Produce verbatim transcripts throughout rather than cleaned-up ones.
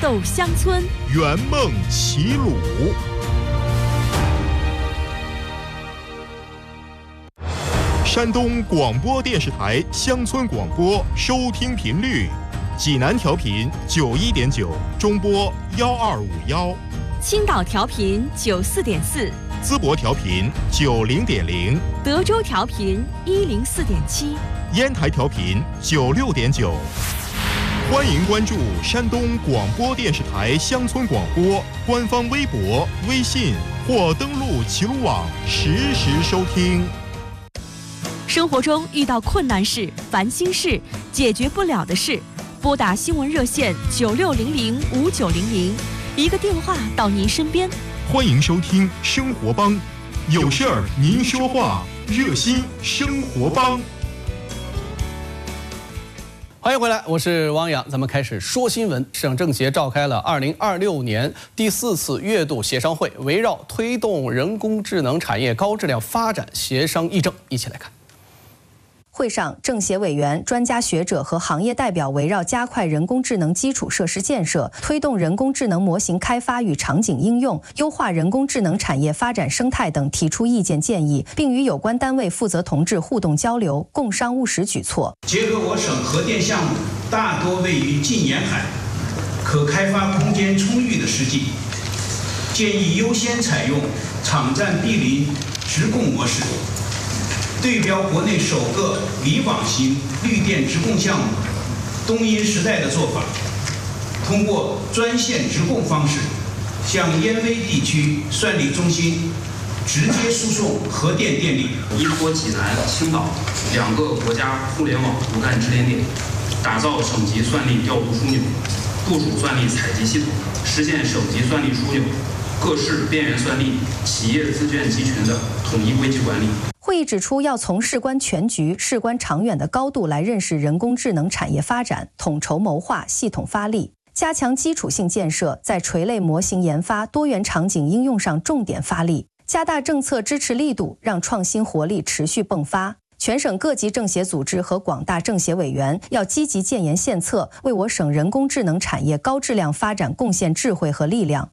斗乡村， 圆梦齐鲁。山东广播电视台乡村广播收听频率：济南调频九一点九，中波幺二五幺； 青岛调频九四点四， 淄博调频九零点零， 德州调频一零四点七， 烟台调频九六点九。欢迎关注山东广播电视台乡村广播官方微博、微信或登录齐鲁网实时收听。 生活中遇到困难事、烦心事、解决不了的事，拨打新闻热线九六零零五九零零，一个电话到您身边。 欢迎收听生活帮，有事儿您说话，热心生活帮。 欢迎回来，我是汪洋，咱们开始说新闻。省政协召开了二零二六年第四次月度协商会，围绕推动人工智能产业高质量发展协商议政，一起来看。 会上，政协委员、专家学者和行业代表围绕加快人工智能基础设施建设、推动人工智能模型开发与场景应用、优化人工智能产业发展生态等提出意见建议，并与有关单位负责同志互动交流，共商务实举措。 结合我省核电项目大多位于近沿海，可开发空间充裕的实际，建议优先采用场站毗邻直供模式。对标国内首个离网型绿电直供项目东阴时代的做法，通过专线直供方式，向燕威地区算力中心直接输送核电电力， 依托济南、青岛两个国家互联网骨干支联点，打造省级算力调度枢纽，部署算力采集系统，实现省级算力枢纽、各市边缘算力、企业自建集群的统一规矩管理。 会议指出，要从事关全局、事关长远的高度来认识人工智能产业发展，统筹谋划，系统发力，加强基础性建设，在垂类模型研发、多元场景应用上重点发力，加大政策支持力度，让创新活力持续迸发。全省各级政协组织和广大政协委员要积极建言献策，为我省人工智能产业高质量发展贡献智慧和力量。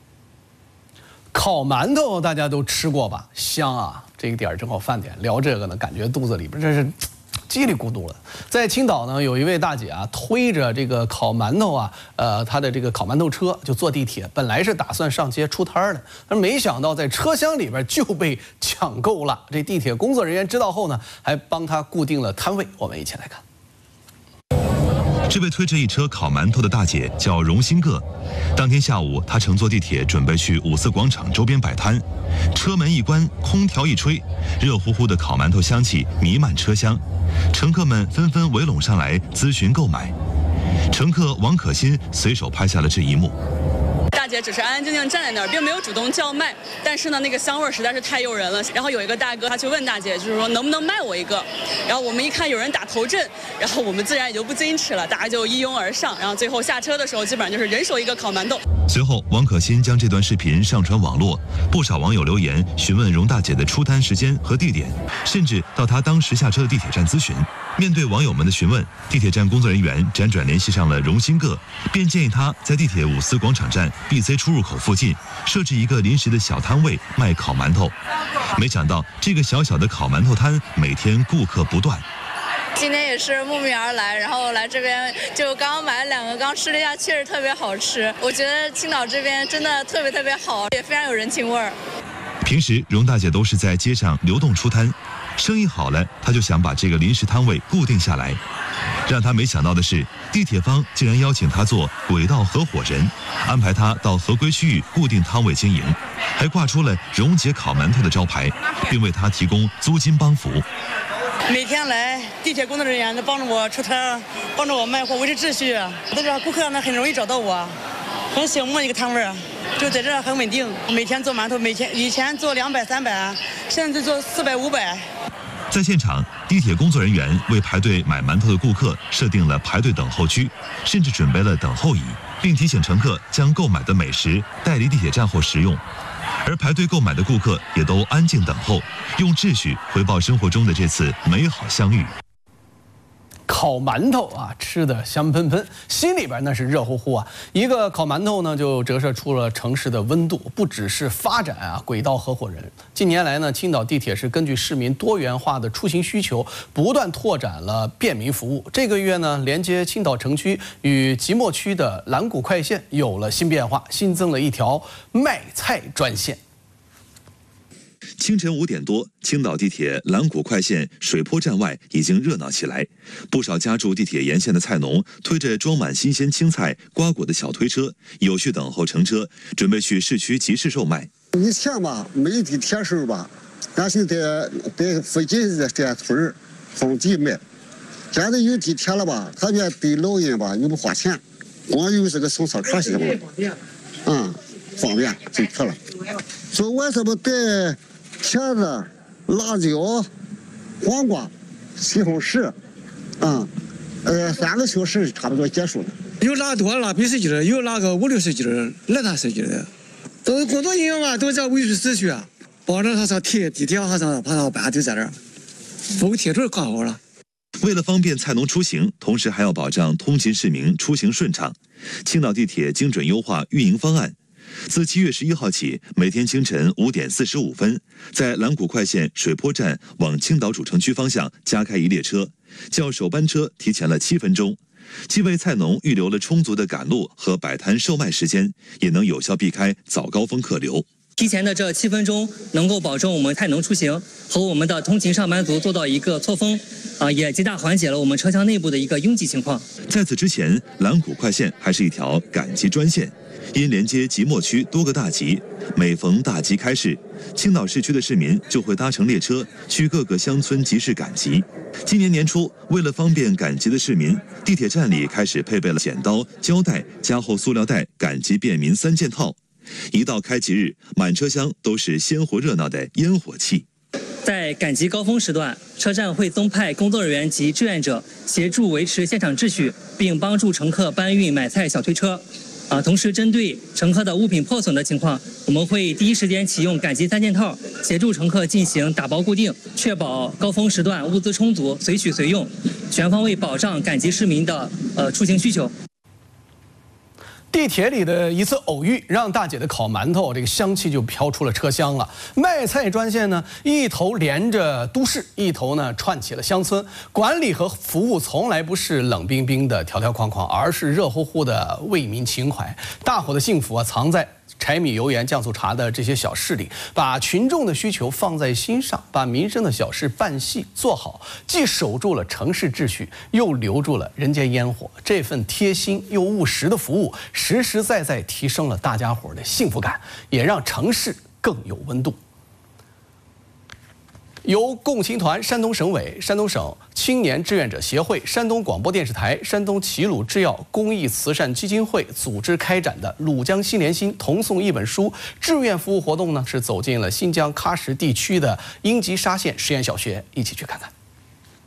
烤馒头大家都吃过吧？香啊！这个点儿正好饭点，聊这个呢，感觉肚子里边真是叽里咕嘟的。在青岛呢，有一位大姐啊，推着这个烤馒头啊，呃，她的这个烤馒头车就坐地铁，本来是打算上街出摊的，但是没想到在车厢里边就被抢购了。这地铁工作人员知道后呢，还帮她固定了摊位。我们一起来看。 这位推着一车烤馒头的大姐叫荣新个。当天下午，她乘坐地铁准备去五四广场周边摆摊，车门一关，空调一吹，热乎乎的烤馒头香气弥漫车厢，乘客们纷纷围拢上来咨询购买。乘客王可欣随手拍下了这一幕。 大姐只是安安静静站在那儿，并没有主动叫卖，但是呢，那个香味实在是太诱人了。然后有一个大哥，他去问大姐，就是说能不能卖我一个。然后我们一看有人打头阵，然后我们自然也就不矜持了，大家就一拥而上。然后最后下车的时候，基本上就是人手一个烤馒头。 随后，王可欣将这段视频上传网络，不少网友留言询问荣大姐的出摊时间和地点，甚至到她当时下车的地铁站咨询。面对网友们的询问，地铁站工作人员辗转联系上了荣新个，便建议他在地铁五四广场站 B C 出入口附近设置一个临时的小摊位卖烤馒头。没想到这个小小的烤馒头摊每天顾客不断。 今天也是慕名而来，然后来这边就刚刚买了两个，刚吃了一下，确实特别好吃。我觉得青岛这边真的特别特别好，也非常有人情味儿。 平时荣大姐都是在街上流动出摊，生意好了，她就想把这个临时摊位固定下来。让她没想到的是，地铁方竟然邀请她做轨道合伙人，安排她到合规区域固定摊位经营，还挂出了荣姐烤馒头的招牌，并为她提供租金帮扶。 每天来，地铁工作人员都帮着我出摊，帮着我卖货，维持秩序。在这顾客呢很容易找到我，很醒目一个摊位，就在这很稳定。每天做馒头，每天以前做两百、三百，现在做四百、五百。 在现场，地铁工作人员为排队买馒头的顾客设定了排队等候区，甚至准备了等候椅，并提醒乘客将购买的美食带离地铁站后食用。而排队购买的顾客也都安静等候，用秩序回报生活中的这次美好相遇。 烤馒头啊，吃的香喷喷，心里边那是热乎乎啊。一个烤馒头呢，就折射出了城市的温度。不只是发展啊，轨道合伙人。近年来呢，青岛地铁是根据市民多元化的出行需求，不断拓展了便民服务。这个月呢，连接青岛城区与即墨区的蓝谷快线有了新变化，新增了一条卖菜专线。 清晨五点多，青岛地铁蓝谷快线水坡站外已经热闹起来，不少家住地铁沿线的菜农推着装满新鲜青菜、瓜果的小推车，有序等候乘车，准备去市区集市售卖。 以前吧，没有地铁时候吧，俺是在在附近的这村儿种地卖。现在有地铁了吧，特别对老人吧又不花钱，光有这个送车卡系统，嗯，方便就可了。所以我这不带。 茄子、辣椒、黄瓜、西红柿，啊、嗯，呃，三个小时差不多结束了。 有拉多拉百十斤的，有拉个五六十斤的，来大十斤的。都是工作人员嘛，都在维持秩序啊，保证他上铁地铁上上爬上班就在这儿，不够铁腿干活了。 为了方便菜农出行，同时还要保障通勤市民出行顺畅，青岛地铁精准优化运营方案。 自七月十一号起，每天清晨五点四十五分，在蓝谷快线水坡站往青岛主城区方向加开一列车，较首班车提前了七分钟，既为菜农预留了充足的赶路和摆摊售卖时间，也能有效避开早高峰客流。 提前的这七分钟，能够保证我们菜农出行和我们的通勤上班族做到一个错峰，啊，也极大缓解了我们车厢内部的一个拥挤情况。 在此之前，蓝谷快线还是一条赶集专线，因连接即墨区多个大集，每逢大集开市，青岛市区的市民就会搭乘列车去各个乡村集市赶集。今年年初，为了方便赶集的市民，地铁站里开始配备了剪刀、胶带、加厚塑料袋赶集便民三件套。 一到开集日，满车厢都是鲜活热闹的烟火气。 在赶集高峰时段，车站会增派工作人员及志愿者协助维持现场秩序，并帮助乘客搬运买菜小推车。啊，同时针对乘客的物品破损的情况，我们会第一时间启用赶集三件套，协助乘客进行打包固定，确保高峰时段物资充足，随取随用，全方位保障赶集市民的呃出行需求。 地铁里的一次偶遇，让大姐的烤馒头这个香气就飘出了车厢了。卖菜专线呢，一头连着都市，一头呢串起了乡村。管理和服务从来不是冷冰冰的条条框框，而是热乎乎的为民情怀。大伙的幸福啊，藏在 柴米油盐酱醋茶的这些小事里，把群众的需求放在心上，把民生的小事办细做好，既守住了城市秩序，又留住了人间烟火。这份贴心又务实的服务，实实在在提升了大家伙的幸福感，也让城市更有温度。 由共青团山东省委、山东省青年志愿者协会、山东广播电视台、山东齐鲁制药公益慈善基金会组织开展的“鲁江新联心同送一本书”志愿服务活动呢，是走进了新疆喀什地区的英吉沙县实验小学，一起去看看。